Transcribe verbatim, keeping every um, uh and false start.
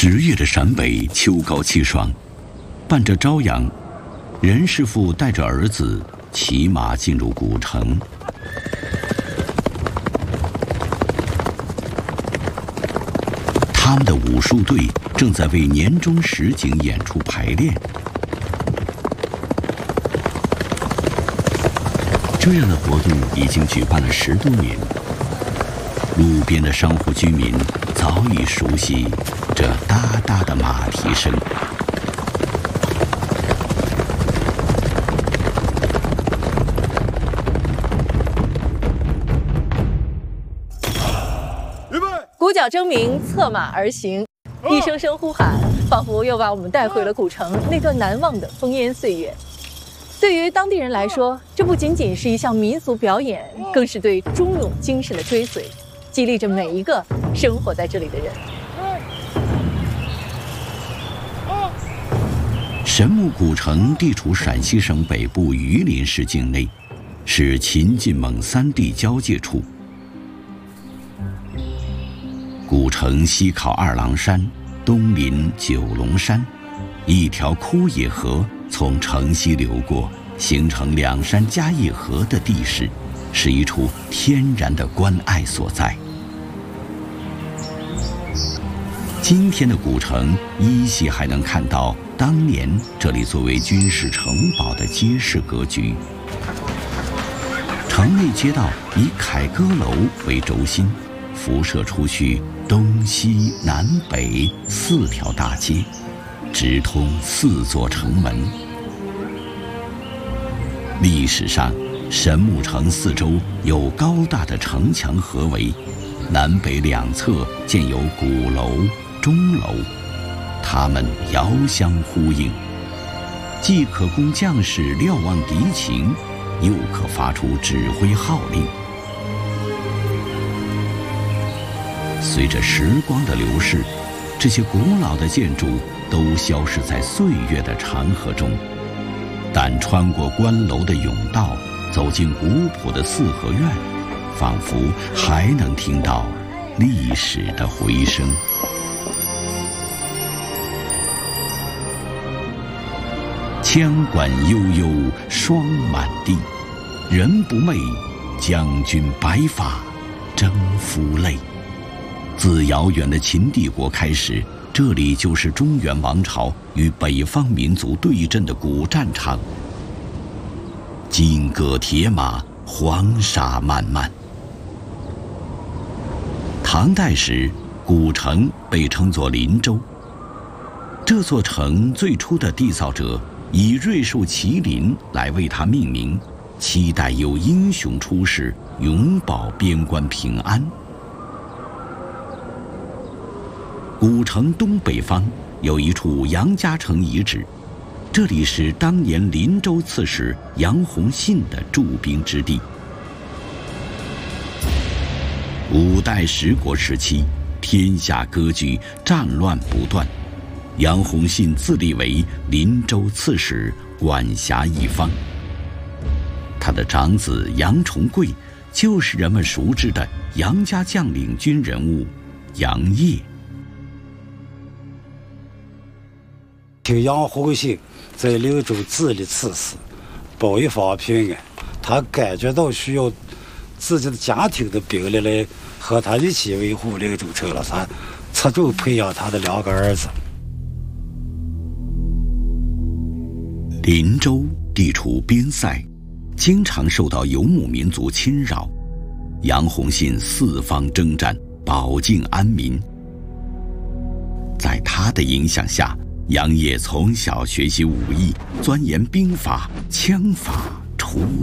十月的陕北秋高气爽，伴着朝阳，任师傅带着儿子骑马进入古城。他们的武术队正在为年终实景演出排练。这样的活动已经举办了十多年，路边的商户居民早已熟悉这哒哒的马蹄声。 鼓角争鸣，策马而行，一声声呼喊，仿佛又把我们带回了古城那段难忘的烽烟岁月。对于当地人来说，这不仅仅是一项民俗表演，更是对忠勇精神的追随，激励着每一个生活在这里的人。 神木古城地处陕西省北部榆林市境内，是秦晋蒙三地交界处。古城西靠二郎山，东临九龙山，一条枯野河从城西流过，形成两山夹一河的地势，是一处天然的关隘所在。今天的古城依稀还能看到当年这里作为军事城堡的街市格局。城内街道以凯歌楼为轴心，辐射出去东西南北四条大街，直通四座城门。历史上，神木城四周有高大的城墙合围，南北两侧建有鼓楼、钟楼，它们遥相呼应，既可供将士瞭望敌情，又可发出指挥号令。随着时光的流逝，这些古老的建筑都消失在岁月的长河中，但穿过关楼的甬道，走进古朴的四合院，仿佛还能听到历史的回声。枪管悠悠霜满地，人不寐，将军白发征夫泪。自遥远的秦帝国开始，这里就是中原王朝与北方民族对阵的古战场。金戈铁马，黄沙漫漫。唐代时，古城被称作林州。这座城最初的缔造者以瑞兽麒麟来为它命名，期待有英雄出世，永保边关平安。古城东北方有一处杨家城遗址，这里是当年林州刺史杨洪信的驻兵之地。五代十国时期，天下割据，战乱不断，杨洪信自立为林州刺史，管辖一方。他的长子杨重贵就是人们熟知的杨家将领军人物杨业。 听杨洪信在林州自立刺史，保一方平安，他感觉到需要自己的家庭的兵力来和他一起维护林州城了，他侧重培养他的两个儿子。 林州地处边塞，经常受到游牧民族侵扰，杨洪信四方征战，保境安民。在他的影响下，杨业从小学习武艺，钻研兵法、枪法，出